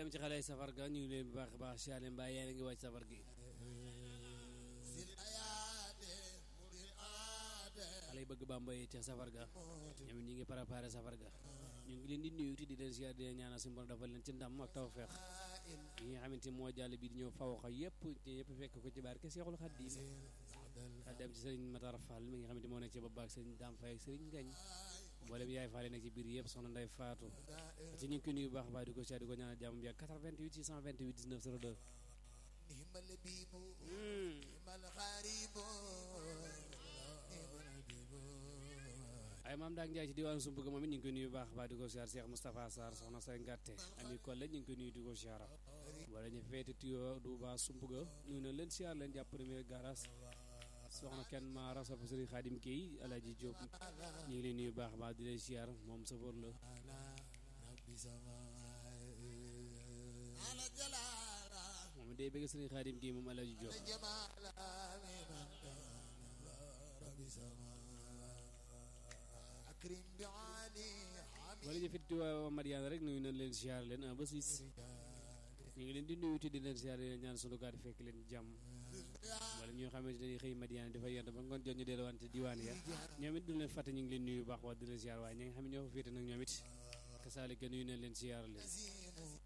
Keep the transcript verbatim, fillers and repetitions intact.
dem ci xale safar ga ñu ngi leen bu baax a baax siyaare mbaa yéen a ngi wàcc safar gi xale yi bëgg Bamba yi ca safar ga ñoom ñi ngi préparé safar ga ñu ngi leen di nuyu di leen siyaare di leen ñaanal suñu borom dafa leen ci ndam ak tawfeex yi nga xamante moo jàll bi di ñëw fawaxa yëpp yëpp fekk ko ci barke Seexul Xadiim xa dem ci sëriñ Matar Fall mi nga xamante moo nekk ci bopp ak sëriñ Dame Faye ak sëriñ Ngañ mboolem yaay Fall nekk ci biir yëpp soxna Ndey Faatu ci ñu ngi koy nuyu bu baax baax di ko siyaare di ko ñaanal jàmm bi ak quatre-vingt-huit six cent vingt-huit dix-neuf zéro deux ay maam daak Njaay ci diwaanu Sumbuga moom it ñu ngi koy nuyu bu baax baax di ko siyaar Cheikh Moustapha Sarr soxna say ngàtte ami Kolle ñu ngi koy nuyu di ko siyaara wala ñu feeti tuyoo du baax Sumbuga nuyu na leen siyaar leen jàpp premier garage soxna kenn maara sopp Sëriñ Xaadim Key Alaaji Jóob ñu ngi leen nuyu bu baax baax di leen siyaar moom safoor la moom day bëgg Sëriñ Xaadim Key moom Alaaji Jóob wala ñu fit waa Mariana rek nuyu nañ leen siyaar leen un ba six ñu ngi leen di nuyu di leen siyaar leen ñaan sunu gaar fekk leen jàmm wala ñoo xamante dañuy xëy Mariana dafa yent ba ngoon jot ñu delluwaan ci diwaan ya ñoom it du leen fàtte ñu ngi leen nuyu baax wax di leen siyaar waaye ñi nga xam ne ñoo fa féete nag ñoom it kasaalika nuyu nañ leen siyaar leen